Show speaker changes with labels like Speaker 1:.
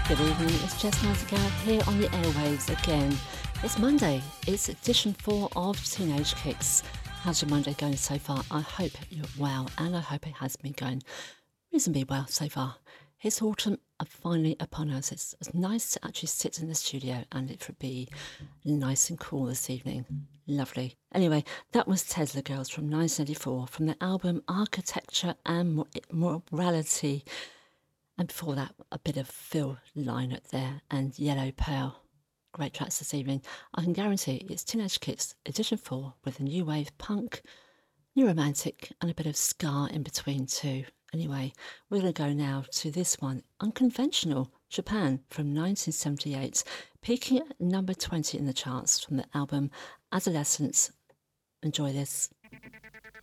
Speaker 1: Good evening, it's Jess Nightingale here on the airwaves again. It's Monday, it's edition 4 of Teenage Kicks. How's your Monday going so far? I hope you're well, and I hope it has been going reasonably well so far. It's autumn finally upon us. It's nice to actually sit in the studio and it would be nice and cool this evening. Lovely. Anyway, that was Tesla Girls from 1984 from the album Architecture and Morality. And before that, a bit of Phil Lynott there and Yellow Pearl. Great tracks this evening. I can guarantee it's Teenage Kicks edition 4 with a new wave punk, new romantic, and a bit of ska in between too. Anyway, we're going to go now to this one, Unconventional, Japan from 1978, peaking at number 20 in the charts from the album Adolescence. Enjoy this.